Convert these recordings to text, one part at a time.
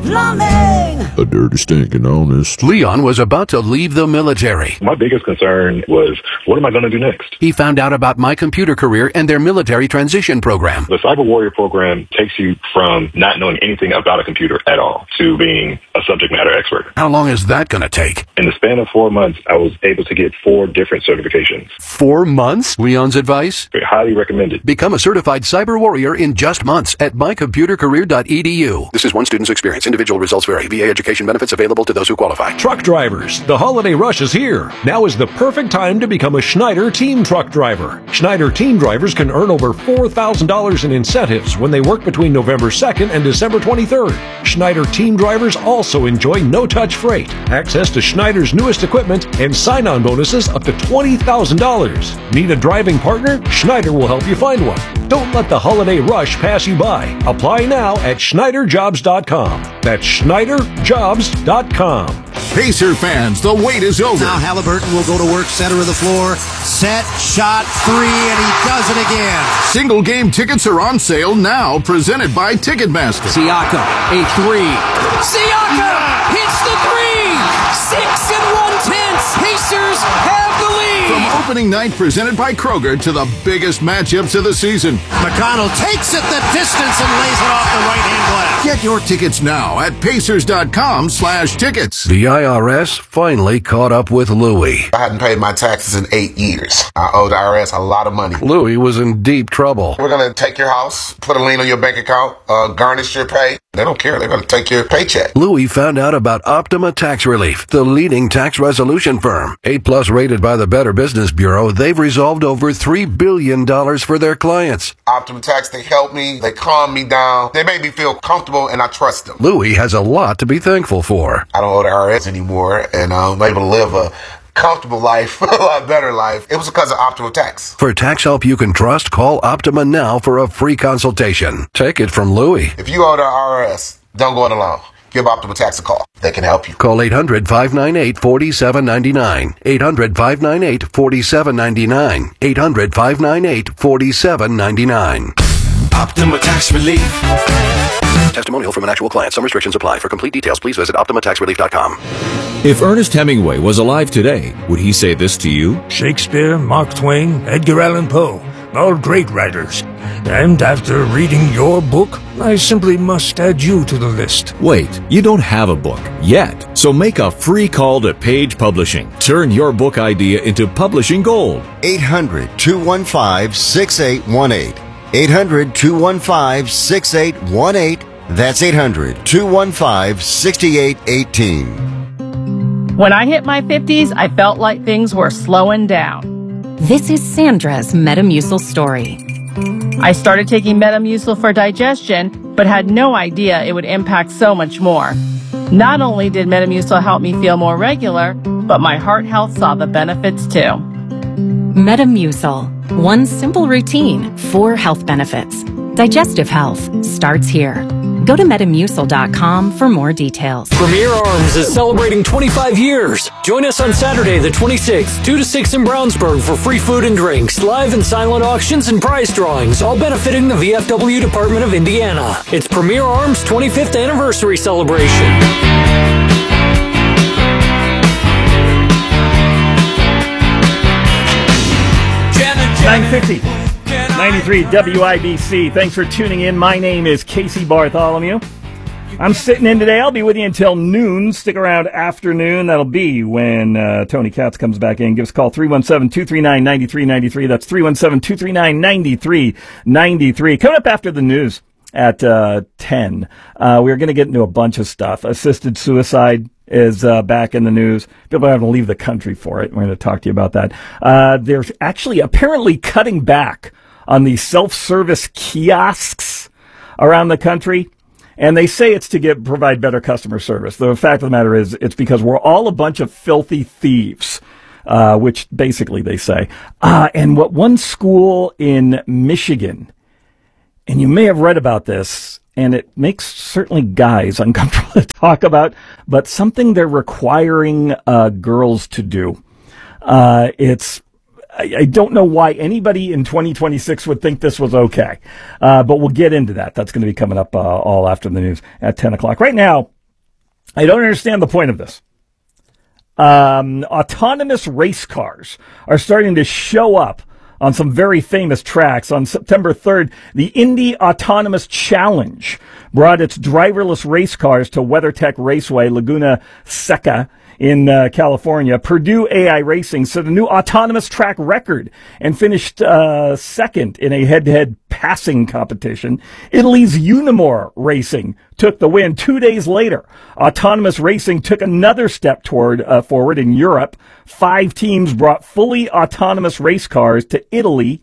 Plumbing. A dirty, stinking honest. Leon was about to leave the military. My biggest concern was, what am I going to do next? He found out about My Computer Career and their military transition program. The Cyber Warrior program takes you from not knowing anything about a computer at all to being a subject matter expert. How long is that going to take? In the span of 4 months, I was able to get 4 different certifications. 4 months? Leon's advice? Highly recommended. Become a certified cyber warrior in just months at mycomputercareer.edu. This is one student's experience. Individual results vary. VA education benefits available to those who qualify. Truck drivers, the holiday rush is here. Now is the perfect time to become a Schneider Team Truck Driver. Schneider Team Drivers can earn over $4,000 in incentives when they work between November 2nd and December 23rd. Schneider Team Drivers also enjoy no-touch freight, access to Schneider's newest equipment, and sign-on bonuses up to $20,000. Need a driving partner? Schneider will help you find one. Don't let the holiday rush pass you by. Apply now at SchneiderJobs.com. That's SchneiderJobs.com. Pacer fans, the wait is over. Now Halliburton will go to work, center of the floor. Set, shot, 3, and he does it again. Single game tickets are on sale now, presented by Ticketmaster. Siakam, a 3. Siakam hits the 3! 6 1/10. Pacers have the lead. From opening night presented by Kroger to the biggest matchups of the season. McConnell takes it the distance and lays it off the right-hand glass. Get your tickets now at Pacers.com/tickets. The IRS finally caught up with Louie. I hadn't paid my taxes in 8 years. I owe the IRS a lot of money. Louie was in deep trouble. We're going to take your house, put a lien on your bank account, garnish your pay. They don't care. They're going to take your paycheck. Louie found out about Optima Tax Relief, the leading tax resolution firm. A+ rated by the Better Business Bureau, they've resolved over $3 billion for their clients. Optima Tax, they help me. They calm me down. They make me feel comfortable, and I trust them. Louie has a lot to be thankful for. I don't owe the IRS anymore, and I'm able to live a comfortable life, a lot better life. It was because of Optima Tax. For tax help you can trust, call Optima now for a free consultation. Take it from Louie. If you owe the IRS, don't go it alone. Give Optima Tax a call. They can help you. Call 800-598-4799. 800-598-4799. 800-598-4799. Optima Tax Relief. Testimonial from an actual client. Some restrictions apply. For complete details, please visit OptimaTaxRelief.com. If Ernest Hemingway was alive today, would he say this to you? Shakespeare, Mark Twain, Edgar Allan Poe, all great writers. And after reading your book, I simply must add you to the list. Wait, you don't have a book yet. So make a free call to Page Publishing. Turn your book idea into publishing gold. 800-215-6818. 800-215-6818. That's 800-215-6818. When I hit my 50s, I felt like things were slowing down. This is Sandra's Metamucil story. I started taking Metamucil for digestion, but had no idea it would impact so much more. Not only did Metamucil help me feel more regular, but my heart health saw the benefits too. Metamucil. One simple routine, 4 health benefits. Digestive health starts here. Go to Metamucil.com for more details. Premier Arms is celebrating 25 years. Join us on Saturday the 26th, 2 to 6 in Brownsburg for free food and drinks, live and silent auctions, and prize drawings, all benefiting the VFW Department of Indiana. It's Premier Arms' 25th anniversary celebration. 950, 93 WIBC. Thanks for tuning in. My name is Casey Bartholomew. I'm sitting in today. I'll be with you until noon. Stick around afternoon. That'll be when Tony Katz comes back in. Give us a call, 317-239-9393. That's 317-239-9393. Coming up after the news at 10, we're going to get into a bunch of stuff. Assisted suicide is back in the news. People are having to leave the country for it. We're going to talk to you about that. They're actually apparently cutting back on the self-service kiosks around the country. And they say it's to provide better customer service. The fact of the matter is, it's because we're all a bunch of filthy thieves, which basically they say. And what one school in Michigan, and you may have read about this, and it makes certainly guys uncomfortable to talk about, but something they're requiring girls to do. I don't know why anybody in 2026 would think this was okay, but we'll get into that. That's going to be coming up all after the news at 10 o'clock. Right now, I don't understand the point of this. Autonomous race cars are starting to show up on some very famous tracks. On September 3rd, the Indy Autonomous Challenge brought its driverless race cars to WeatherTech Raceway, Laguna Seca in California. Purdue AI Racing set a new autonomous track record and finished second in a head-to-head passing competition. Italy's Unimore Racing took the win. 2 days later, autonomous racing took another step forward in Europe. 5 teams brought fully autonomous race cars to Italy.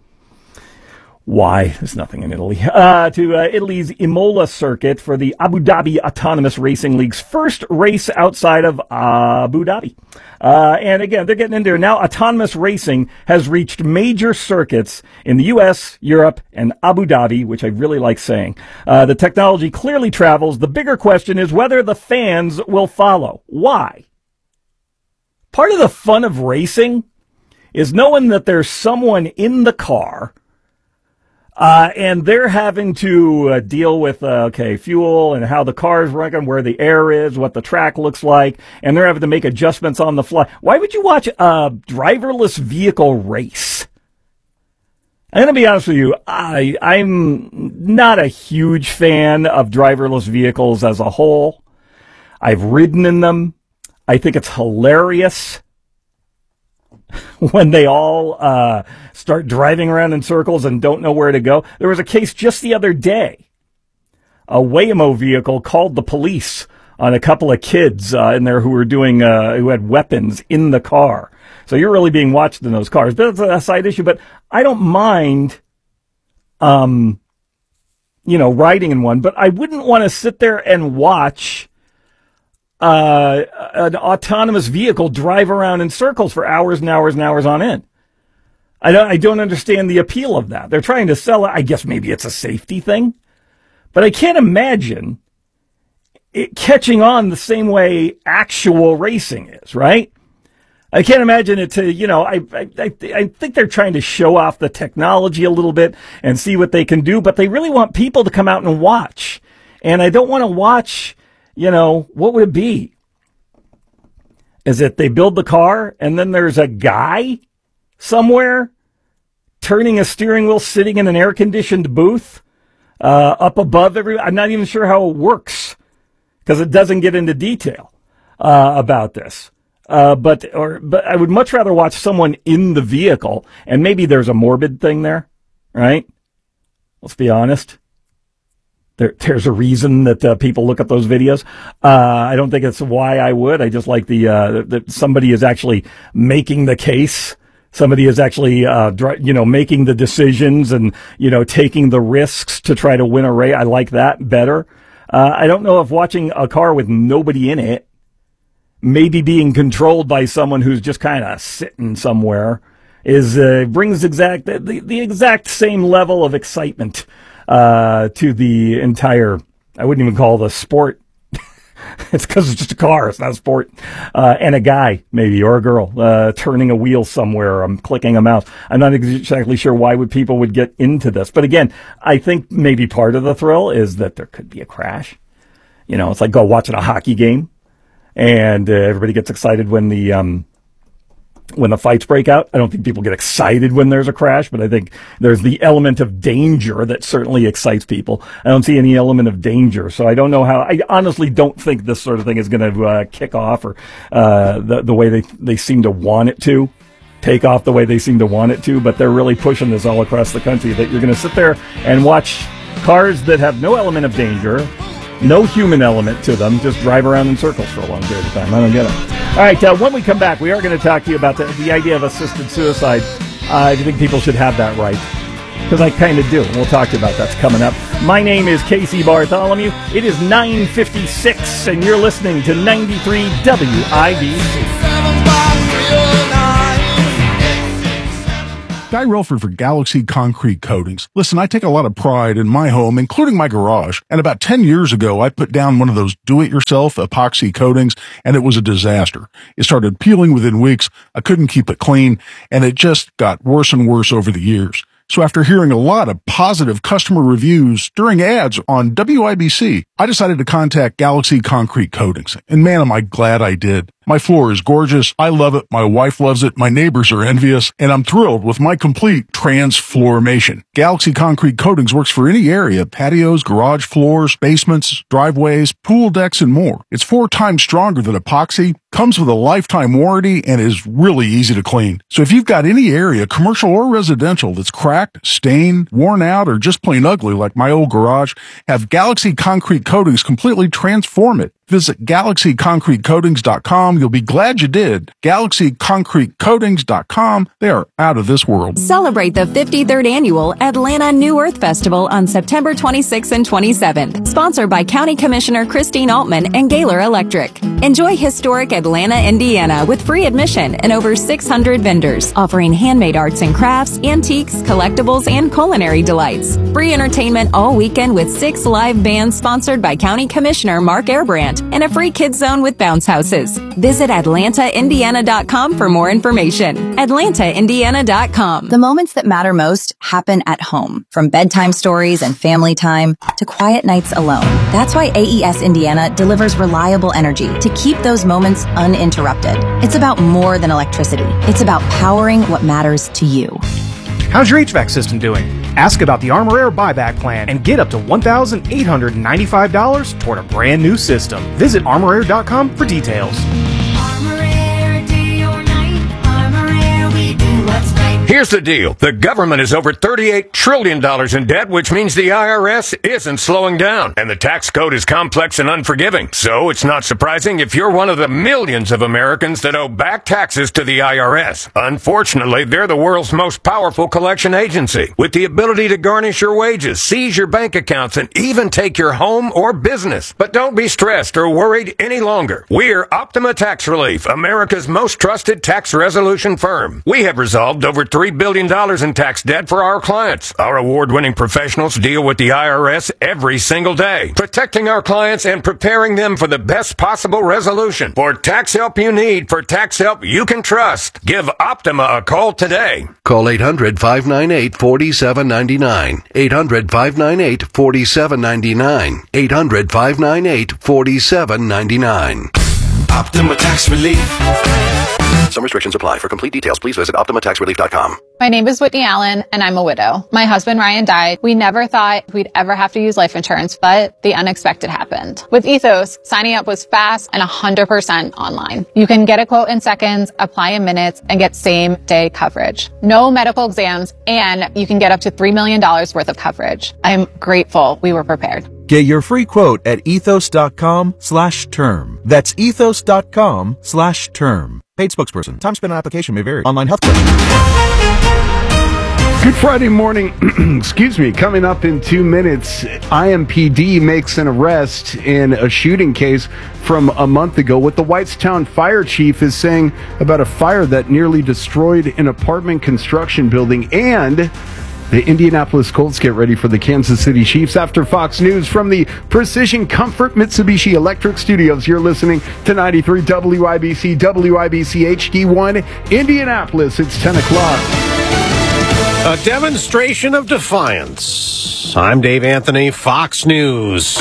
Why? There's nothing in Italy. To Italy's Imola circuit for the Abu Dhabi Autonomous Racing League's first race outside of Abu Dhabi. And again, they're getting into it now. Autonomous racing has reached major circuits in the U.S., Europe, and Abu Dhabi, which I really like saying. The technology clearly travels. The bigger question is whether the fans will follow. Why? Part of the fun of racing is knowing that there's someone in the car and they're having to deal with, fuel and how the car's running, where the air is, what the track looks like, and they're having to make adjustments on the fly. Why would you watch a driverless vehicle race? I'm going to be honest with you. I'm not a huge fan of driverless vehicles as a whole. I've ridden in them. I think it's hilarious when they all start driving around in circles and don't know where to go. There was a case just the other day. A Waymo vehicle called the police on a couple of kids in there who were who had weapons in the car. So you're really being watched in those cars. But that's a side issue. But I don't mind, riding in one. But I wouldn't want to sit there and watch an autonomous vehicle drive around in circles for hours and hours and hours on end. I don't understand the appeal of that. They're trying to sell it. I guess maybe it's a safety thing, but I can't imagine it catching on the same way actual racing is, right? I can't imagine it to, I think they're trying to show off the technology a little bit and see what they can do, but they really want people to come out and watch. And I don't want to watch, what would it be? Is it they build the car and then there's a guy somewhere turning a steering wheel, sitting in an air-conditioned booth up above everybody? I'm not even sure how it works because it doesn't get into detail about this. But I would much rather watch someone in the vehicle, and maybe there's a morbid thing there, right? Let's be honest. There's a reason that people look at those videos. I don't think it's why I would. I just like that somebody is actually making the case. Somebody is actually, making the decisions and, taking the risks to try to win a race. I like that better. I don't know if watching a car with nobody in it, maybe being controlled by someone who's just kind of sitting somewhere, brings the exact same level of excitement to the entire, I wouldn't even call it a sport. It's because it's just a car. It's not a sport. And a guy, maybe, or a girl, turning a wheel somewhere. I'm clicking a mouse. I'm not exactly sure why people would get into this. But again, I think maybe part of the thrill is that there could be a crash. It's like watching a hockey game. And everybody gets excited when the fights break out. I don't think people get excited when there's a crash, but I think there's the element of danger that certainly excites people. I don't see any element of danger, so I don't know how. I honestly don't think this sort of thing is going to kick off or the way they seem to want it to. Take off the way they seem to want it to, but they're really pushing this all across the country that you're going to sit there and watch cars that have no element of danger, no human element to them, just drive around in circles for a long period of time. I don't get it. All right, when we come back, we are going to talk to you about the idea of assisted suicide. I think people should have that right, because I kind of do. We'll talk to you about that. That's coming up. My name is Casey Bartholomew. It is 9:56, and you're listening to 93 WIBC. Guy Relford for Galaxy Concrete Coatings. Listen, I take a lot of pride in my home, including my garage. And about 10 years ago, I put down one of those do-it-yourself epoxy coatings, and it was a disaster. It started peeling within weeks. I couldn't keep it clean, and it just got worse and worse over the years. So after hearing a lot of positive customer reviews during ads on WIBC, I decided to contact Galaxy Concrete Coatings. And man, am I glad I did. My floor is gorgeous. I love it. My wife loves it. My neighbors are envious. And I'm thrilled with my complete transformation. Galaxy Concrete Coatings works for any area: patios, garage floors, basements, driveways, pool decks, and more. It's 4 times stronger than epoxy, comes with a lifetime warranty, and is really easy to clean. So if you've got any area, commercial or residential, that's cracked, stained, worn out, or just plain ugly like my old garage, have Galaxy Concrete Coatings completely transform it. Visit GalaxyConcreteCoatings.com. You'll be glad you did. GalaxyConcreteCoatings.com. They are out of this world. Celebrate the 53rd Annual Atlanta New Earth Festival on September 26th and 27th. Sponsored by County Commissioner Christine Altman and Gaylor Electric. Enjoy historic Atlanta, Indiana with free admission and over 600 vendors offering handmade arts and crafts, antiques, collectibles, and culinary delights. Free entertainment all weekend with 6 live bands sponsored by County Commissioner Mark Airbrandt, and a free kids zone with bounce houses. Visit AtlantaIndiana.com for more information. AtlantaIndiana.com. The moments that matter most happen at home, from bedtime stories and family time to quiet nights alone. That's why AES Indiana delivers reliable energy to keep those moments uninterrupted. It's about more than electricity. It's about powering what matters to you. How's your HVAC system doing? Ask about the Armor Air buyback plan and get up to $1,895 toward a brand new system. Visit ArmorAir.com for details. Here's the deal. The government is over $38 trillion in debt, which means the IRS isn't slowing down. And the tax code is complex and unforgiving. So it's not surprising if you're one of the millions of Americans that owe back taxes to the IRS. Unfortunately, they're the world's most powerful collection agency, with the ability to garnish your wages, seize your bank accounts, and even take your home or business. But don't be stressed or worried any longer. We're Optima Tax Relief, America's most trusted tax resolution firm. We have resolved over $3 billion in tax debt for our clients. Our award-winning professionals deal with the IRS every single day, protecting our clients and preparing them for the best possible resolution. For tax help you need, for tax help you can trust, give Optima a call today. Call 800-598-4799. 800-598-4799. 800-598-4799. Optima Tax Relief. Some restrictions apply. For complete details, please visit OptimaTaxRelief.com. My name is Whitney Allen, and I'm a widow. My husband, Ryan, died. We never thought we'd ever have to use life insurance, but the unexpected happened. With Ethos, signing up was fast and 100% online. You can get a quote in seconds, apply in minutes, and get same-day coverage. No medical exams, and you can get up to $3 million worth of coverage. I'm grateful we were prepared. Get your free quote at ethos.com/term. That's ethos.com/term. Paid spokesperson. Time spent on application may vary. Online health question. Good Friday morning. Excuse me. Coming up in 2 minutes, IMPD makes an arrest in a shooting case from a month ago. What the Whitestown fire chief is saying about a fire that nearly destroyed an apartment construction building, and the Indianapolis Colts get ready for the Kansas City Chiefs. After Fox News from the Precision Comfort Mitsubishi Electric Studios, you're listening to 93 WIBC, WIBC HD1, Indianapolis. It's 10 o'clock. A demonstration of defiance. I'm Dave Anthony, Fox News.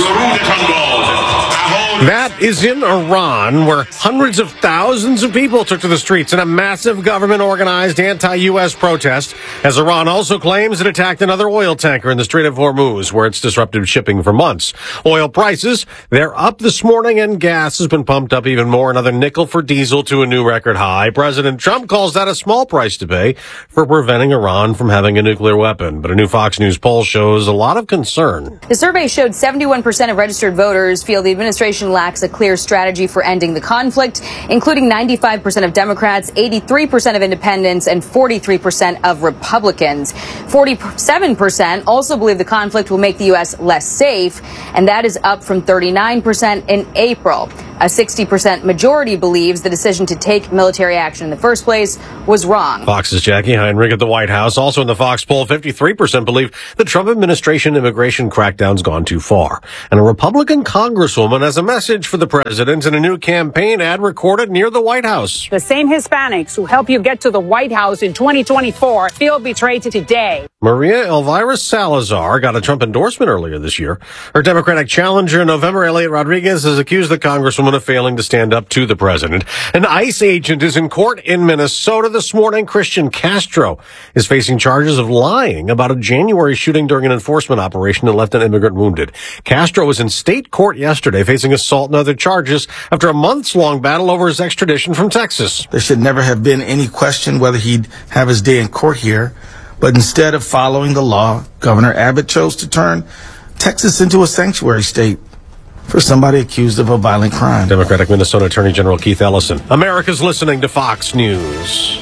That is in Iran, where hundreds of thousands of people took to the streets in a massive government-organized anti-U.S. protest, as Iran also claims it attacked another oil tanker in the Strait of Hormuz, where it's disrupted shipping for months. Oil prices, they're up this morning, and gas has been pumped up even more, another nickel for diesel to a new record high. President Trump calls that a small price to pay for preventing Iran from having a nuclear weapon. But a new Fox News poll shows a lot of concern. The survey showed 71% of registered voters feel the administration lacks a clear strategy for ending the conflict, including 95% of Democrats, 83% of independents, and 43% of Republicans. 47% also believe the conflict will make the U.S. less safe, and that is up from 39% in April. A 60% majority believes the decision to take military action in the first place was wrong. Fox's Jackie Heinrich at the White House. Also in the Fox poll, 53% believe the Trump administration immigration crackdown's gone too far. And a Republican congresswoman has a message for the president in a new campaign ad recorded near the White House. The same Hispanics who help you get to the White House in 2024 feel betrayed today. Maria Elvira Salazar got a Trump endorsement earlier this year. Her Democratic challenger in November, Elliot Rodriguez, has accused the congresswoman of failing to stand up to the president. An ICE agent is in court in Minnesota this morning. Christian Castro is facing charges of lying about a January shooting during an enforcement operation that left an immigrant wounded. Castro was in state court yesterday facing assault and other charges after a months-long battle over his extradition from Texas. There should never have been any question whether he'd have his day in court here. But instead of following the law, Governor Abbott chose to turn Texas into a sanctuary state for somebody accused of a violent crime. Democratic Minnesota Attorney General Keith Ellison. America's listening to Fox News.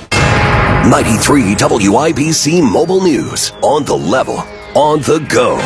93 WIBC Mobile News. On the level. On the go.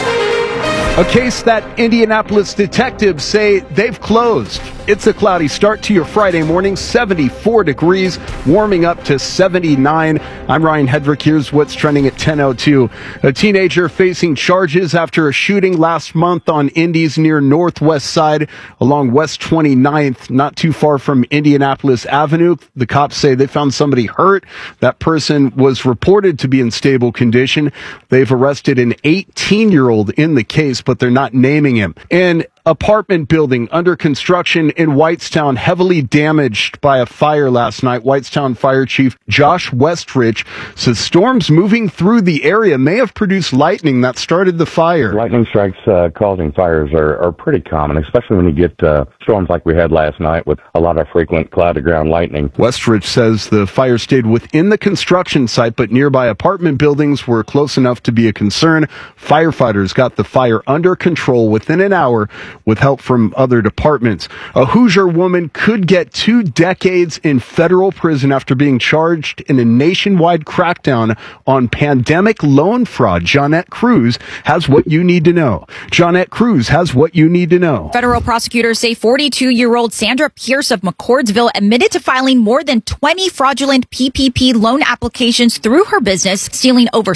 A case that Indianapolis detectives say they've closed. It's a cloudy start to your Friday morning, 74 degrees, warming up to 79. I'm Ryan Hedrick. Here's what's trending at 10:02. A teenager facing charges after a shooting last month on Indy's near Northwest Side along West 29th, not too far from Indianapolis Avenue. The cops say they found somebody hurt. That person was reported to be in stable condition. They've arrested an 18-year-old in the case, but they're not naming him. An apartment building under construction in Whitestown heavily damaged by a fire last night. Whitestown Fire Chief Josh Westrich says storms moving through the area may have produced lightning that started the fire. Lightning strikes causing fires are pretty common, especially when you get storms like we had last night with a lot of frequent cloud-to-ground lightning. Westrich says the fire stayed within the construction site, but nearby apartment buildings were close enough to be a concern. Firefighters got the fire under control within an hour with help from other departments. A Hoosier woman could get 2 decades in federal prison after being charged in a nationwide crackdown on pandemic loan fraud. Johnette Cruz has what you need to know. Johnette Cruz has what you need to know. Federal prosecutors say 42-year-old Sandra Pierce of McCordsville admitted to filing more than 20 fraudulent PPP loan applications through her business, stealing over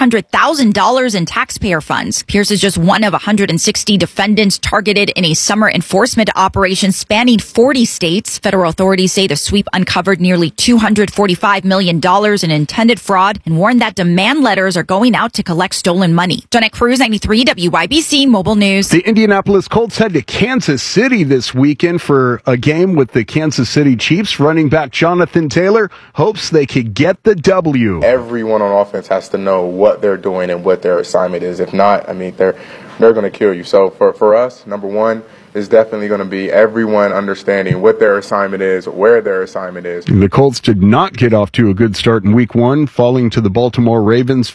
$600,000 in taxpayer funds. Pierce is just one of 160 defendants targeted in a summer enforcement operation spanning 40 states. Federal authorities say the sweep uncovered nearly $245 million in intended fraud and warned that demand letters are going out to collect stolen money. Johnette Cruz, 93 WIBC Mobile News. The Indianapolis Colts head to Kansas City this weekend for a game with the Kansas City Chiefs. Running back Jonathan Taylor hopes they could get the W. Everyone on offense has to know what they're doing and what their assignment is. If not, I mean, they're going to kill you. So for us, number one is definitely going to be everyone understanding what their assignment is, where their assignment is. The Colts did not get off to a good start in week 1, falling to the Baltimore Ravens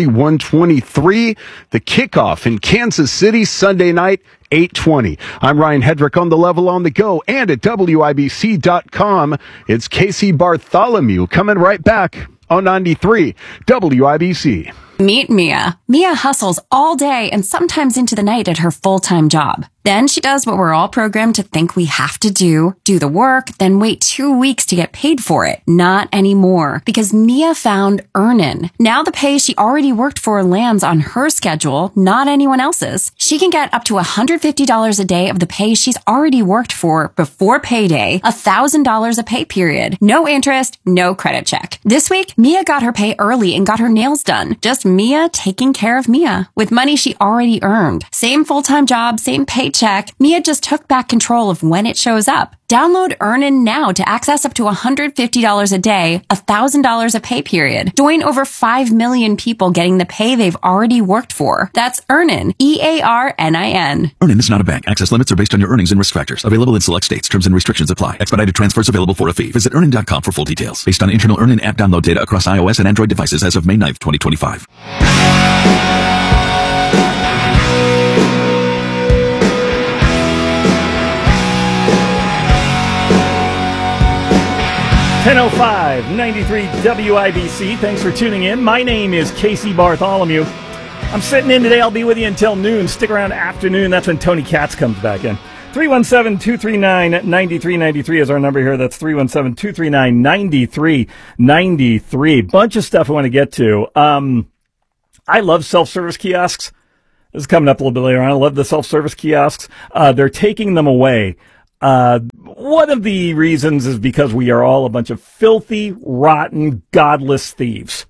41-23. The kickoff in Kansas City Sunday night, 8:20. I'm Ryan Hedrick on the level on the go and at WIBC.com. It's Casey Bartholomew coming right back on 93 WIBC. Meet Mia. Mia hustles all day and sometimes into the night at her full-time job. Then she does what we're all programmed to think we have to do the work, then wait 2 weeks to get paid for it. Not anymore, because Mia found Earnin. Now the pay she already worked for lands on her schedule, not anyone else's. She can get up to $150 a day of the pay she's already worked for before payday, $1,000 a pay period. No interest, no credit check. This week, Mia got her pay early and got her nails done. Just Mia taking care of Mia with money she already earned. Same full-time job, same paycheck. Mia just took back control of when it shows up. Download Earnin now to access up to $150 a day, $1,000 a pay period. Join over 5 million people getting the pay they've already worked for. That's Earnin, EARNIN. Earnin is not a bank. Access limits are based on your earnings and risk factors. Available in select states. Terms and restrictions apply. Expedited transfers available for a fee. Visit Earnin.com for full details. Based on internal Earnin app download data across iOS and Android devices as of May 9th, 2025. 10:05, 93 WIBC. Thanks for tuning in. My name is Casey Bartholomew. I'm sitting in today. I'll be with you until noon. Stick around afternoon. That's when Tony Katz comes back in. 317-239-9393 is our number here. That's 317-239-9393. Bunch of stuff I want to get to. I love self-service kiosks. This is coming up a little bit later on. I love the self-service kiosks. They're taking them away. One of the reasons is because we are all a bunch of filthy, rotten, godless thieves.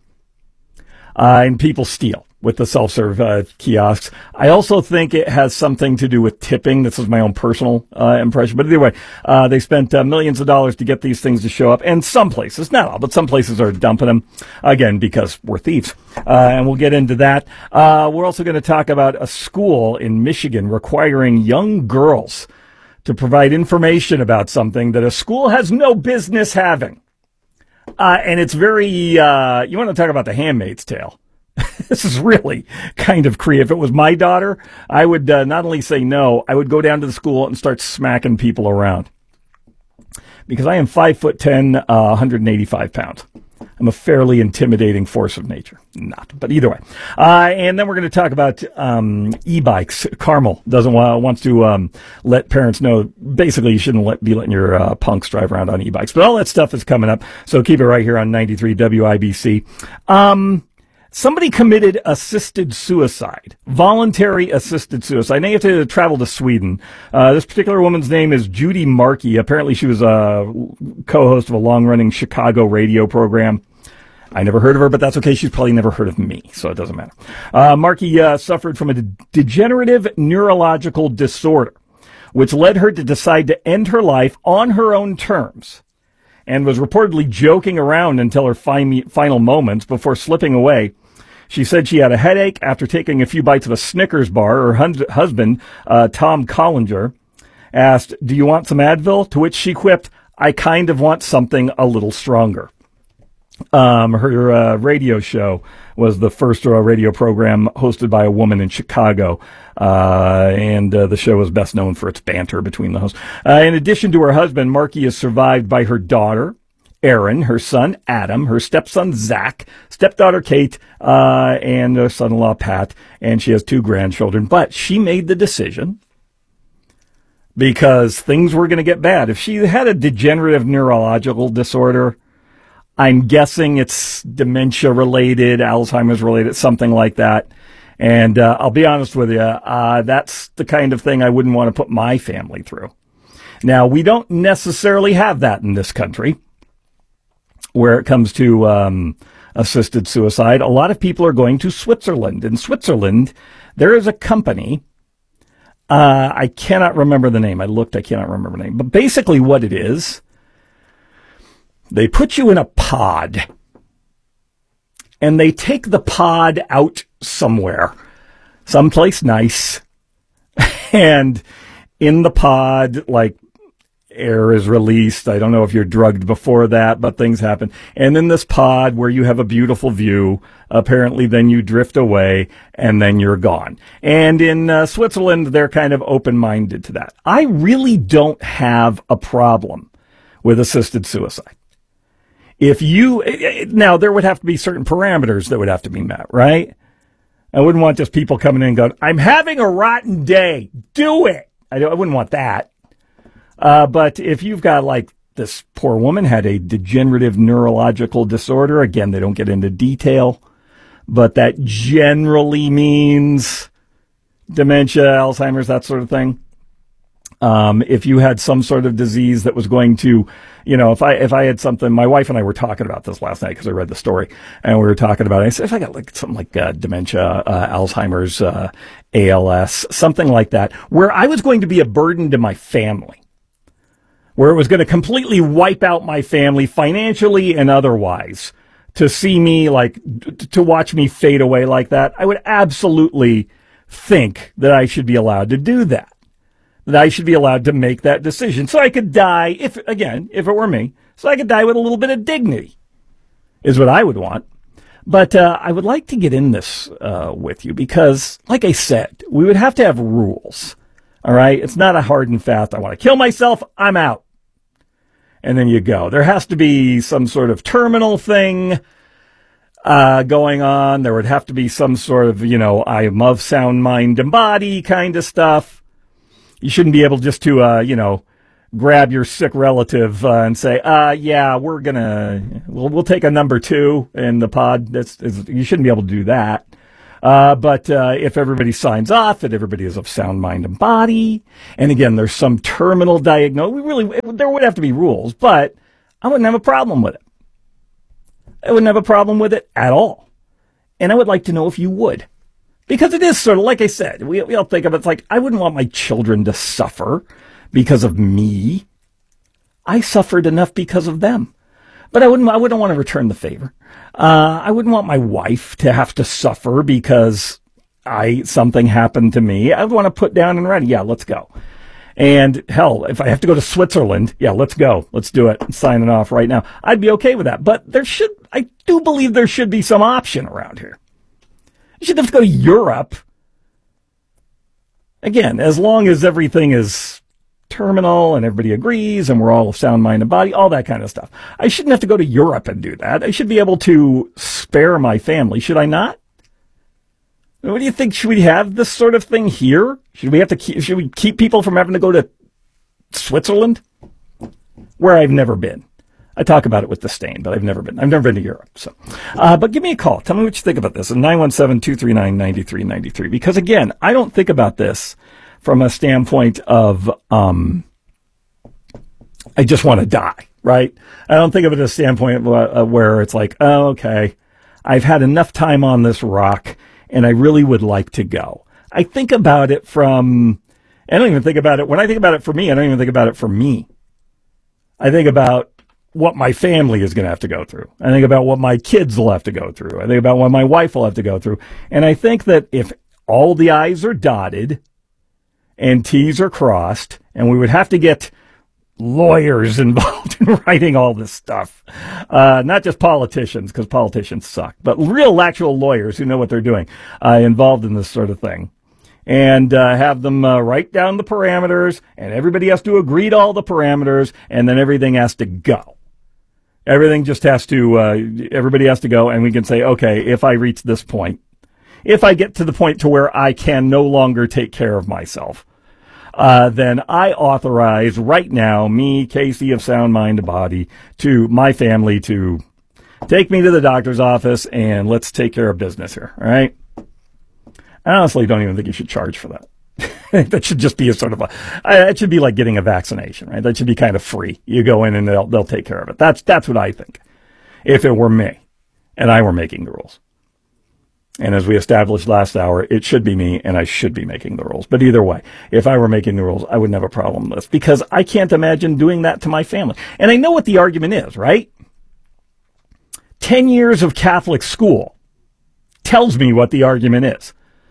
And people steal with the self-serve kiosks. I also think it has something to do with tipping. This is my own personal impression. But anyway, they spent millions of dollars to get these things to show up. And some places, not all, but some places are dumping them, again, because we're thieves. And we'll get into that. We're also going to talk about a school in Michigan requiring young girls to provide information about something that a school has no business having. And it's very, you want to talk about The Handmaid's Tale. This is really kind of creepy. If it was my daughter, I would not only say no, I would go down to the school and start smacking people around. Because I am 5'10", 185 pounds. I'm a fairly intimidating force of nature. Not, but either way. And then we're going to talk about e-bikes. Carmel wants to let parents know, basically you shouldn't be letting your punks drive around on e-bikes. But all that stuff is coming up, so keep it right here on 93 WIBC. Somebody committed assisted suicide, voluntary assisted suicide. Now you have to travel to Sweden. This particular woman's name is Judy Markey. Apparently she was a co-host of a long-running Chicago radio program. I never heard of her, but that's okay. She's probably never heard of me, so it doesn't matter. Markey suffered from a degenerative neurological disorder, which led her to decide to end her life on her own terms, and was reportedly joking around until her final moments before slipping away. She said she had a headache after taking a few bites of a Snickers bar. Her husband, Tom Collinger, asked, "Do you want some Advil?" To which she quipped, "I kind of want something a little stronger." Her radio show was the first radio program hosted by a woman in Chicago, and the show was best known for its banter between the hosts. In addition to her husband, Markey is survived by her daughter, Erin, her son, Adam, her stepson, Zach, stepdaughter, Kate, and her son-in-law, Pat, and she has 2 grandchildren. But she made the decision because things were going to get bad. If she had a degenerative neurological disorder, I'm guessing it's dementia-related, Alzheimer's-related, something like that. And I'll be honest with you, that's the kind of thing I wouldn't want to put my family through. Now, we don't necessarily have that in this country where it comes to assisted suicide. A lot of people are going to Switzerland. In Switzerland, there is a company, I cannot remember the name. I cannot remember the name. But basically what it is, they put you in a pod, and they take the pod out somewhere, someplace nice, and in the pod, like, air is released. I don't know if you're drugged before that, but things happen. And in this pod where you have a beautiful view, apparently then you drift away and then you're gone. And in Switzerland, they're kind of open-minded to that. I really don't have a problem with assisted suicide. Now there would have to be certain parameters that would have to be met, right? I wouldn't want just people coming in and going, "I'm having a rotten day. Do it." I wouldn't want that. But if you've got, like, this poor woman had a degenerative neurological disorder, again, they don't get into detail, but that generally means dementia, Alzheimer's, that sort of thing. If you had some sort of disease that was going to, if I had something, my wife and I were talking about this last night because I read the story, and we were talking about it. I said, if I got like something like dementia, Alzheimer's, ALS, something like that, where I was going to be a burden to my family, where it was going to completely wipe out my family financially and otherwise, to see me, to watch me fade away like that, I would absolutely think that I should be allowed to do that. That I should be allowed to make that decision. So I could die, if it were me, so I could die with a little bit of dignity, is what I would want. But I would like to get in this with you because, like I said, we would have to have rules. All right? It's not a hard and fast, I want to kill myself, I'm out. And then you go. There has to be some sort of terminal thing going on. There would have to be some sort of, I am of sound mind and body kind of stuff. You shouldn't be able just to, grab your sick relative and say, yeah, we'll take a number 2 in the pod. You shouldn't be able to do that. But if everybody signs off that everybody is of sound mind and body, and again, there's some terminal diagnosis, there would have to be rules, but I wouldn't have a problem with it. I wouldn't have a problem with it at all. And I would like to know if you would. Because it is sort of, like I said, we all think of it, it's like, I wouldn't want my children to suffer because of me. I suffered enough because of them. But I wouldn't want to return the favor. I wouldn't want my wife to have to suffer because something happened to me. I would want to put down and write, yeah, let's go. And hell, if I have to go to Switzerland, yeah, let's go. Let's do it. Sign it off right now. I'd be okay with that. But I do believe there should be some option around here. You shouldn't have to go to Europe. Again, as long as everything is terminal and everybody agrees and we're all of sound mind and body, all that kind of stuff. I shouldn't have to go to Europe and do that. I should be able to spare my family. Should I not? What do you think? Should we have this sort of thing here? Should we keep people from having to go to Switzerland? Where I've never been. I talk about it with disdain, but I've never been. I've never been to Europe. So, but give me a call. Tell me what you think about this. 917-239-9393. Because again, I don't think about this from a standpoint of, I just want to die, right? I don't think of it as a standpoint where it's like, oh, okay, I've had enough time on this rock and I really would like to go. I think about it when I think about it for me, I don't even think about it for me. I think about what my family is going to have to go through. I think about what my kids will have to go through. I think about what my wife will have to go through. And I think that if all the I's are dotted and T's are crossed, and we would have to get lawyers involved in writing all this stuff. Not just politicians, because politicians suck, but real actual lawyers who know what they're doing, involved in this sort of thing. And have them write down the parameters, and everybody has to agree to all the parameters, and then everything has to go. Everything just has to, everybody has to go, and we can say, okay, if I reach this point, if I get to the point to where I can no longer take care of myself, then I authorize right now, me, Casey of Sound Mind and Body, to my family to take me to the doctor's office and let's take care of business here, all right? I honestly don't even think you should charge for that. That should just be a sort of it should be like getting a vaccination, right? That should be kind of free. You go in and they'll take care of it. That's what I think. If it were me and I were making the rules. And as we established last hour, it should be me and I should be making the rules. But either way, if I were making the rules, I wouldn't have a problem with this because I can't imagine doing that to my family. And I know what the argument is, right? 10 years of Catholic school tells me what the argument is.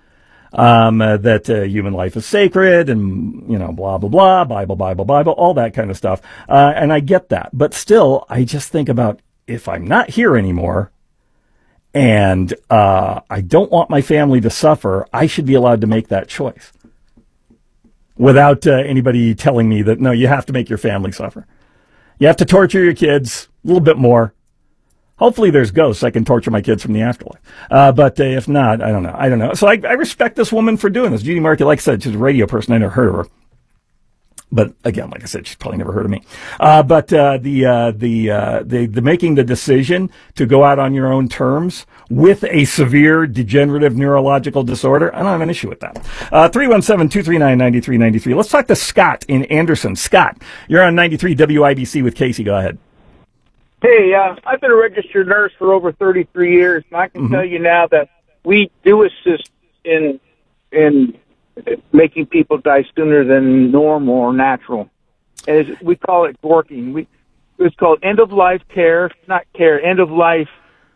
That human life is sacred and, blah, blah, blah, Bible, all that kind of stuff. And I get that. But still, I just think about if I'm not here anymore and I don't want my family to suffer, I should be allowed to make that choice without anybody telling me that, no, you have to make your family suffer. You have to torture your kids a little bit more. Hopefully there's ghosts. I can torture my kids from the afterlife. But if not, I don't know. So I respect this woman for doing this. Judy Markey, like I said, she's a radio person. I never heard of her. But again, like I said, she's probably never heard of me. But the making the decision to go out on your own terms with a severe degenerative neurological disorder, I don't have an issue with that. 317-239-9393. Let's talk to Scott in Anderson. Scott, you're on 93 WIBC with Casey. Go ahead. Hey, I've been a registered nurse for over 33 years, and I can tell you now that we do assist in making people die sooner than normal or natural. And we call it GORKing. It's called end-of-life care, not care, end-of-life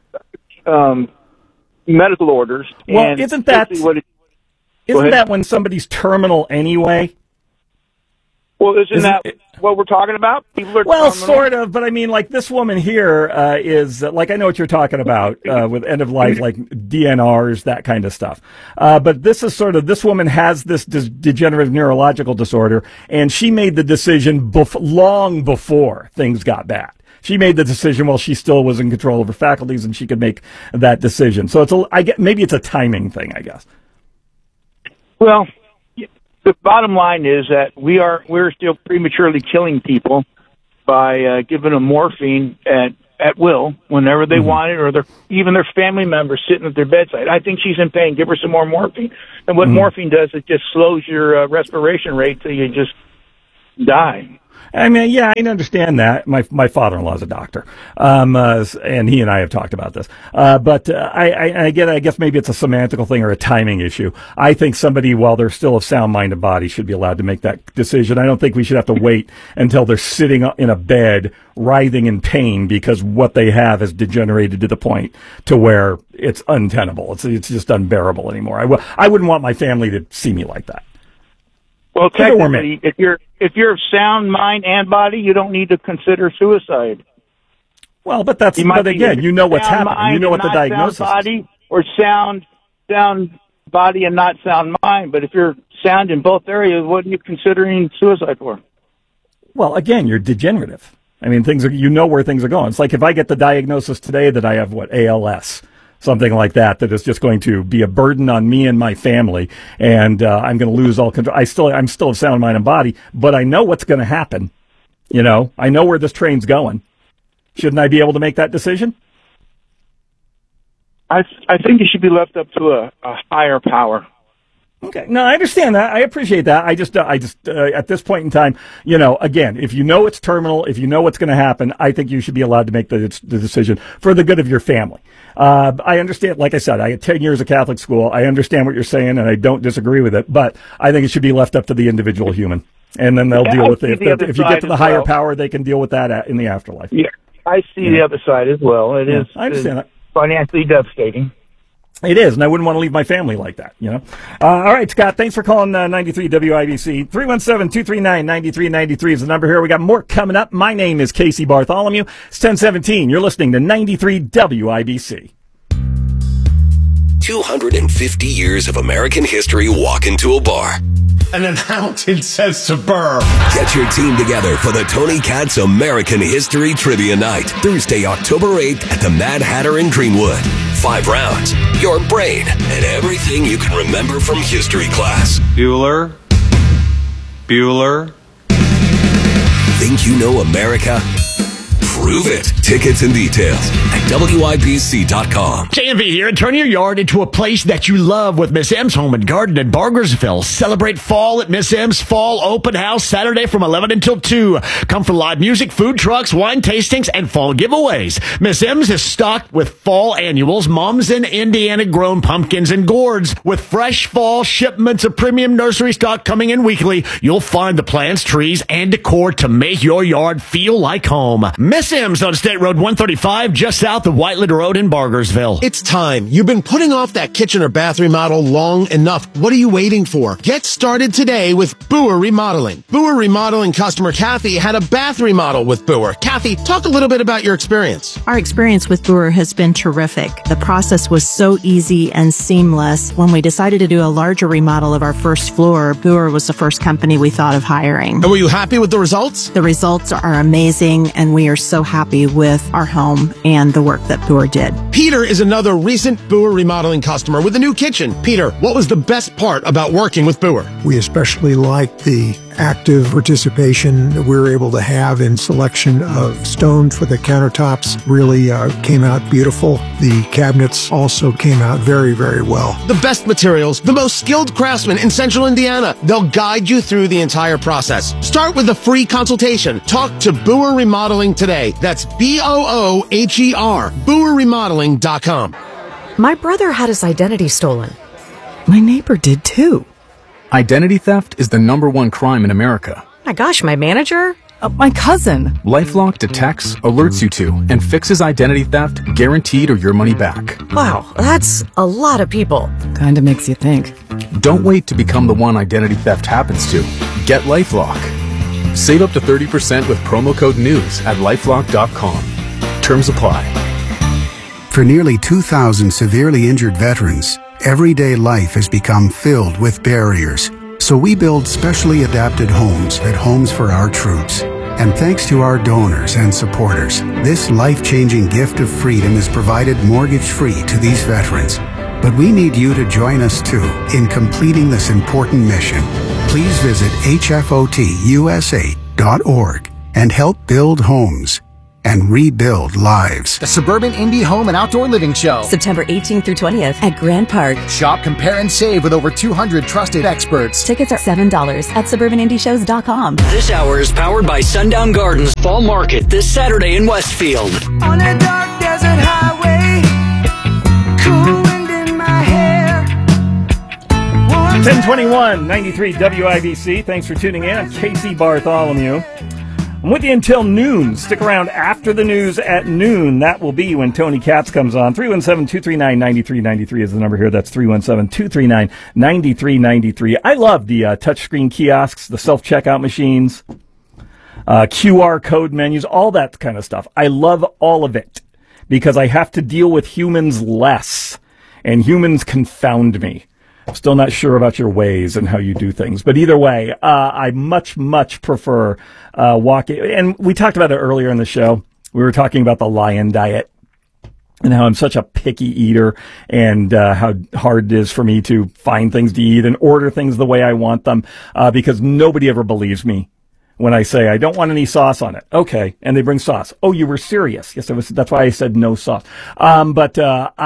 medical orders. Well, and isn't that when somebody's terminal anyway? Well, isn't that what we're talking about? People are well, terminal. Sort of, but I mean, like this woman here is like I know what you're talking about with end of life, like DNRs, that kind of stuff. But this is sort of this woman has this degenerative neurological disorder, and she made the decision long before things got bad. She made the decision while she still was in control of her faculties, and she could make that decision. So maybe it's a timing thing, I guess. Well, the bottom line is that we're still prematurely killing people by giving them morphine at will whenever they want it, or even their family members sitting at their bedside. I think she's in pain. Give her some more morphine. And what morphine does, it just slows your respiration rate till you just die. I mean, yeah, I understand that. My father-in-law is a doctor, and he and I have talked about this. But I guess maybe it's a semantical thing or a timing issue. I think somebody, while they're still of sound mind and body, should be allowed to make that decision. I don't think we should have to wait until they're sitting in a bed, writhing in pain because what they have has degenerated to the point to where it's untenable. It's just unbearable anymore. I wouldn't want my family to see me like that. Well, technically, if you're of sound mind and body, you don't need to consider suicide. Well, but again, you know what's happening. You know what the diagnosis sound body is. Or sound body and not sound mind. But if you're sound in both areas, what are you considering suicide for? Well, again, you're degenerative. I mean, you know where things are going. It's like if I get the diagnosis today that I have ALS. Something like that is just going to be a burden on me and my family, and I'm going to lose all control. I'm still of sound mind and body, but I know what's going to happen. You know, I know where this train's going. Shouldn't I be able to make that decision? I think it should be left up to a higher power. Okay. No, I understand that. I appreciate that. I just at this point in time, again, if you know it's terminal, if you know what's going to happen, I think you should be allowed to make the decision for the good of your family. I understand, like I said, I had 10 years of Catholic school. I understand what you're saying, and I don't disagree with it, but I think it should be left up to the individual human. And then they'll deal with it. If you get to the higher power, they can deal with that in the afterlife. Yeah, I see the other side as well. It is. I understand that. Financially devastating. It is, and I wouldn't want to leave my family like that, All right, Scott, thanks for calling 93 WIBC. 317-239-9393 is the number here. We got more coming up. My name is Casey Bartholomew. It's 1017. You're listening to 93 WIBC. 250 years of American history walk into a bar. And an accountant says to Burr. Get your team together for the Tony Katz American History Trivia Night, Thursday, October 8th at the Mad Hatter in Greenwood. 5 rounds, your brain, and everything you can remember from history class. Bueller. Think you know America? Prove it. Tickets and details at WIBC.com. JMV here, and turn your yard into a place that you love with Miss M's Home and Garden in Bargersville. Celebrate fall at Miss M's Fall Open House Saturday from 11 until 2. Come for live music, food trucks, wine tastings, and fall giveaways. Miss M's is stocked with fall annuals, mums and Indiana-grown pumpkins and gourds. With fresh fall shipments of premium nursery stock coming in weekly, you'll find the plants, trees, and decor to make your yard feel like home. Miss M's on State Road 135, just south of Whiteland Road in Bargersville. It's time. You've been putting off that kitchen or bath remodel long enough. What are you waiting for? Get started today with Boer Remodeling. Boer Remodeling customer Kathy had a bath remodel with Boer. Kathy, talk a little bit about your experience. Our experience with Boer has been terrific. The process was so easy and seamless. When we decided to do a larger remodel of our first floor, Boer was the first company we thought of hiring. And were you happy with the results? The results are amazing, and we are so happy with our home and the work that Boer did. Peter is another recent Boer Remodeling customer with a new kitchen. Peter, what was the best part about working with Boer? We especially liked the active participation that we were able to have in selection of stone for the countertops. Really came out beautiful. The cabinets also came out very, very well. The best materials, the most skilled craftsmen in Central Indiana. They'll guide you through the entire process. Start with a free consultation. Talk to Boer Remodeling today. That's BOOHER, BoerRemodeling.com. My brother had his identity stolen. My neighbor did too. Identity theft is the #1 crime in America. My gosh, my manager? My cousin. LifeLock detects, alerts you to, and fixes identity theft, guaranteed or your money back. Wow, that's a lot of people. Kinda makes you think. Don't wait to become the one identity theft happens to. Get LifeLock. Save up to 30% with promo code NEWS at LifeLock.com. Terms apply. For nearly 2,000 severely injured veterans, everyday life has become filled with barriers. So we build specially adapted homes at Homes for Our Troops. And thanks to our donors and supporters, this life-changing gift of freedom is provided mortgage-free to these veterans. But we need you to join us too in completing this important mission. Please visit hfotusa.org and help build homes and rebuild lives. The Suburban Indie Home and Outdoor Living Show. September 18th through 20th at Grand Park. Shop, compare, and save with over 200 trusted experts. Tickets are $7 at suburbanindieshows.com. This hour is powered by Sundown Gardens Fall Market this Saturday in Westfield. On a dark desert highway, cool wind in my hair. 1021, 93 WIBC. Thanks for tuning in. I'm Casey Bartholomew. I'm with you until noon. Stick around after the news at noon. That will be when Tony Katz comes on. 317-239-9393 is the number here. That's 317-239-9393. I love the touchscreen kiosks, the self-checkout machines, QR code menus, all that kind of stuff. I love all of it because I have to deal with humans less, and humans confound me. I'm still not sure about your ways and how you do things. But either way, I much, much prefer walking. And we talked about it earlier in the show. We were talking about the Lion Diet and how I'm such a picky eater and how hard it is for me to find things to eat and order things the way I want them because nobody ever believes me when I say I don't want any sauce on it. Okay, and they bring sauce. Oh, you were serious. Yes, that's why I said no sauce. But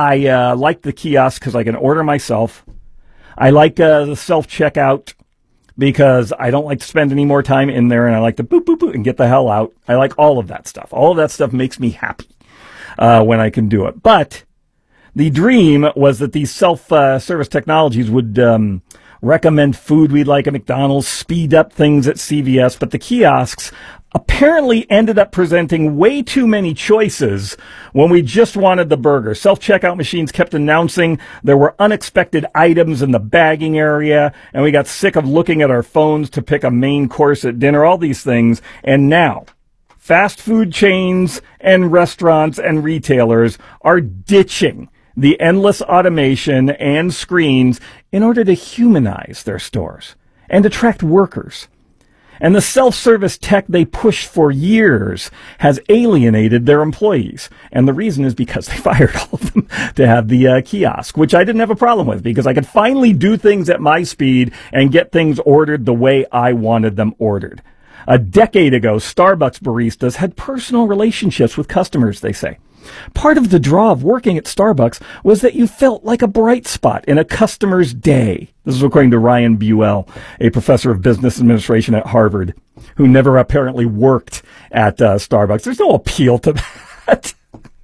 I like the kiosk because I can order myself. I like the self-checkout because I don't like to spend any more time in there, and I like to boop, boop, boop, and get the hell out. I like all of that stuff. All of that stuff makes me happy when I can do it. But the dream was that these self-service technologies would recommend food we'd like at McDonald's, speed up things at CVS, but the kiosks apparently ended up presenting way too many choices when we just wanted the burger. Self-checkout machines kept announcing there were unexpected items in the bagging area, and we got sick of looking at our phones to pick a main course at dinner, all these things. And now, fast food chains and restaurants and retailers are ditching the endless automation and screens in order to humanize their stores and attract workers. And the self-service tech they pushed for years has alienated their employees. And the reason is because they fired all of them to have the kiosk, which I didn't have a problem with because I could finally do things at my speed and get things ordered the way I wanted them ordered. A decade ago, Starbucks baristas had personal relationships with customers, they say. Part of the draw of working at Starbucks was that you felt like a bright spot in a customer's day. This is according to Ryan Buell, a professor of business administration at Harvard, who never apparently worked at Starbucks. There's no appeal to that.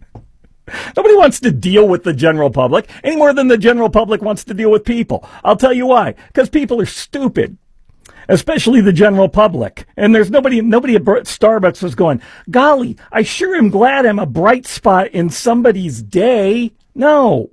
Nobody wants to deal with the general public any more than the general public wants to deal with people. I'll tell you why. Because people are stupid. Especially the general public. And there's nobody at Starbucks was going, golly, I sure am glad I'm a bright spot in somebody's day. No.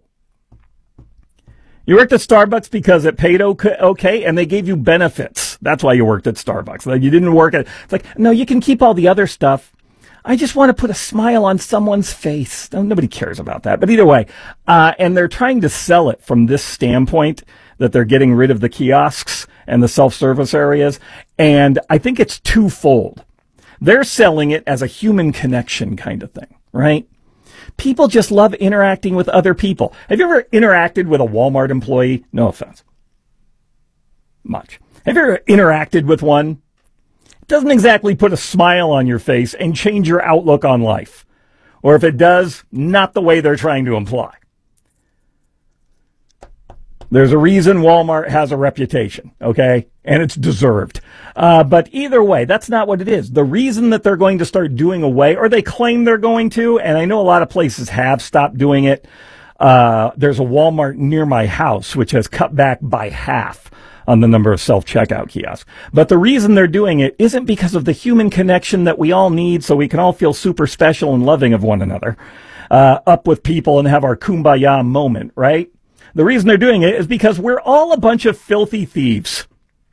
You worked at Starbucks because it paid okay, and they gave you benefits. That's why you worked at Starbucks. You didn't work at, it's like, no, you can keep all the other stuff. I just want to put a smile on someone's face. Nobody cares about that. But either way, and they're trying to sell it from this standpoint that they're getting rid of the kiosks and the self-service areas. And I think it's twofold. They're selling it as a human connection kind of thing, right? People just love interacting with other people. Have you ever interacted with a Walmart employee? No offense. Much. Have you ever interacted with one? It doesn't exactly put a smile on your face and change your outlook on life. Or if it does, not the way they're trying to imply. There's a reason Walmart has a reputation, okay? And it's deserved. But either way, that's not what it is. The reason that they're going to start doing away, or they claim they're going to, and I know a lot of places have stopped doing it. There's a Walmart near my house, which has cut back by half on the number of self-checkout kiosks. But the reason they're doing it isn't because of the human connection that we all need so we can all feel super special and loving of one another, up with people and have our kumbaya moment, right? The reason they're doing it is because we're all a bunch of filthy thieves.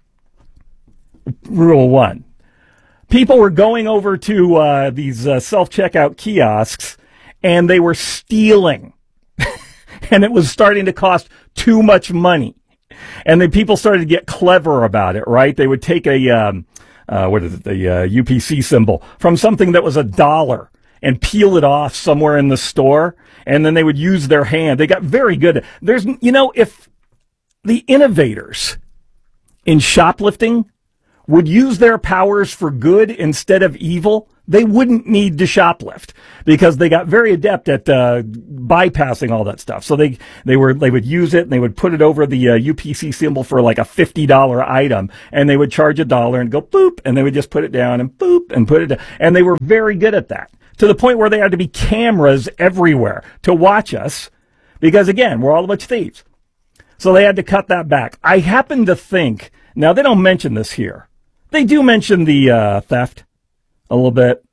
Rule one. People were going over to these self-checkout kiosks, and they were stealing. And it was starting to cost too much money. And then people started to get clever about it, right? They would take the UPC symbol from something that was $1 and peel it off somewhere in the store. And then they would use their hand. They got very good. If the innovators in shoplifting would use their powers for good instead of evil, they wouldn't need to shoplift because they got very adept at bypassing all that stuff. So they would use it and they would put it over the UPC symbol for like a $50 item, and they would charge $1 and go boop, and they would just put it down and boop and put it down. And they were very good at that, to the point where they had to be cameras everywhere to watch us because, again, we're all a bunch of thieves. So they had to cut that back. I happen to think, now they don't mention this here. They do mention the theft a little bit.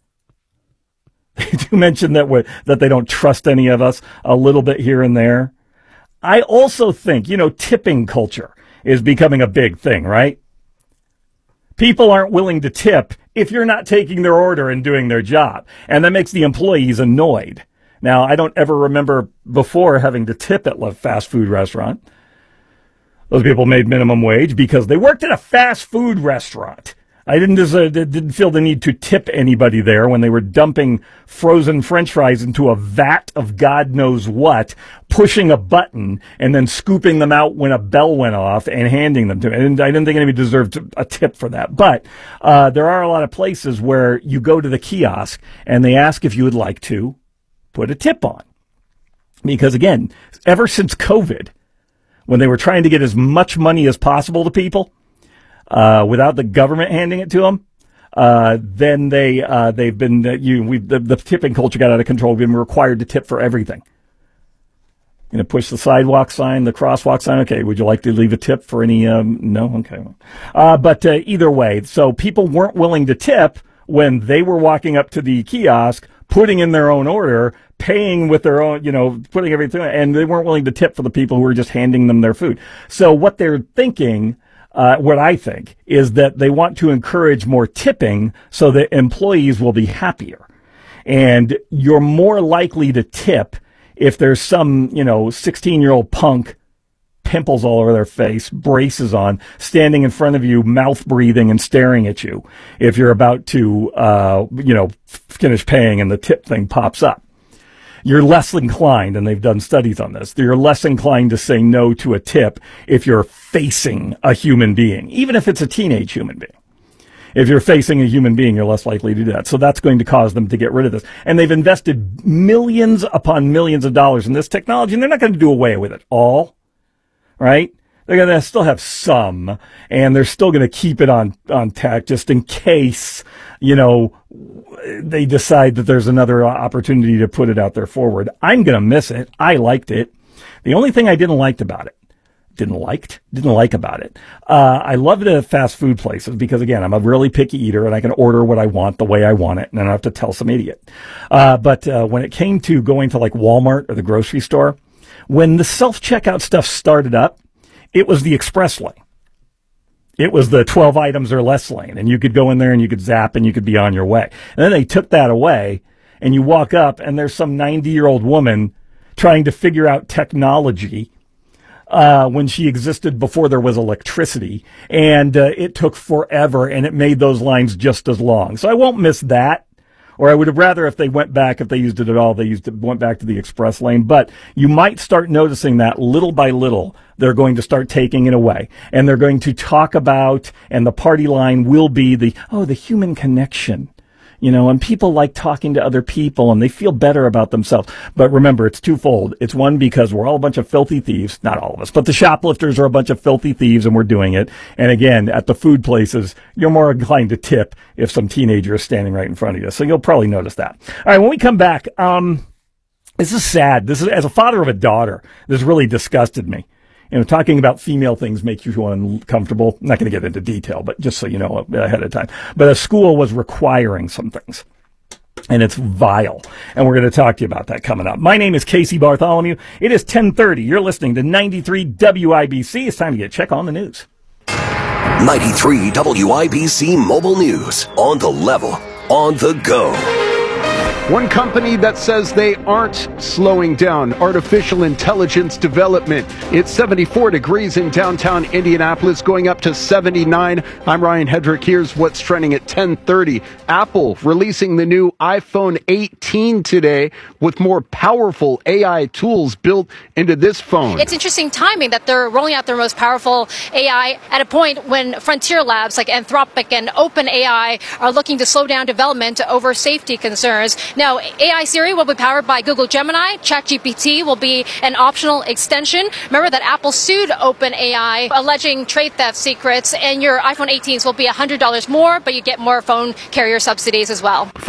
They do mention that they don't trust any of us a little bit here and there. I also think, tipping culture is becoming a big thing, right? People aren't willing to tip if you're not taking their order and doing their job. And that makes the employees annoyed. Now, I don't ever remember before having to tip at a fast food restaurant. Those people made minimum wage because they worked at a fast food restaurant. I didn't feel the need to tip anybody there when they were dumping frozen French fries into a vat of God knows what, pushing a button, and then scooping them out when a bell went off and handing them to me. And I didn't think anybody deserved a tip for that. But there are a lot of places where you go to the kiosk and they ask if you would like to put a tip on. Because, again, ever since COVID, when they were trying to get as much money as possible to people, without the government handing it to them, then they've been the tipping culture got out of control. We've been required to tip for everything. Push the sidewalk sign, the crosswalk sign. Okay, would you like to leave a tip for any? No, okay. But either way, so people weren't willing to tip when they were walking up to the kiosk, putting in their own order, paying with their own, putting everything, and they weren't willing to tip for the people who were just handing them their food. So what they're thinking, what I think, is that they want to encourage more tipping so that employees will be happier. And you're more likely to tip if there's some, 16-year-old punk, pimples all over their face, braces on, standing in front of you, mouth breathing and staring at you, if you're about to, finish paying and the tip thing pops up. You're less inclined, and they've done studies on this, you're less inclined to say no to a tip if you're facing a human being, even if it's a teenage human being. If you're facing a human being, you're less likely to do that. So that's going to cause them to get rid of this. And they've invested millions upon millions of dollars in this technology, and they're not going to do away with it all, right? They're going to still have some, and they're still going to keep it on tech just in case, they decide that there's another opportunity to put it out there forward. I'm going to miss it. I liked it. The only thing I didn't like about it, I love the fast food places because, again, I'm a really picky eater and I can order what I want the way I want it, and I don't have to tell some idiot. But when it came to going to like Walmart or the grocery store, when the self-checkout stuff started up, it was the express lane. It was the 12 items or less lane, and you could go in there and you could zap and you could be on your way. And then they took that away, and you walk up and there's some 90-year-old woman trying to figure out technology when she existed before there was electricity, and it took forever, and it made those lines just as long. So I won't miss that. Or I would have rather, if they used it at all, went back to the express lane. But you might start noticing that little by little, they're going to start taking it away. And they're going to talk about, and the party line will be the human connection. And people like talking to other people and they feel better about themselves. But remember, it's twofold. It's one, because we're all a bunch of filthy thieves. Not all of us, but the shoplifters are a bunch of filthy thieves and we're doing it. And again, at the food places, you're more inclined to tip if some teenager is standing right in front of you. So you'll probably notice that. All right, when we come back, this is sad. This is, as a father of a daughter, this really disgusted me. Talking about female things makes you uncomfortable. I'm not going to get into detail, but just so you know ahead of time. But a school was requiring some things, and it's vile. And we're going to talk to you about that coming up. My name is Casey Bartholomew. It is 10:30. You're listening to 93 WIBC. It's time to get check on the news. 93 WIBC Mobile News. On the level, on the go. One company that says they aren't slowing down artificial intelligence development. It's 74 degrees in downtown Indianapolis, going up to 79. I'm Ryan Hedrick. Here's what's trending at 10:30. Apple releasing the new iPhone 18 today with more powerful AI tools built into this phone. It's interesting timing that they're rolling out their most powerful AI at a point when frontier labs like Anthropic and OpenAI are looking to slow down development over safety concerns. Now, AI Siri will be powered by Google Gemini. ChatGPT will be an optional extension. Remember that Apple sued OpenAI alleging trade theft secrets, and your iPhone 18s will be $100 more, but you get more phone carrier subsidies as well.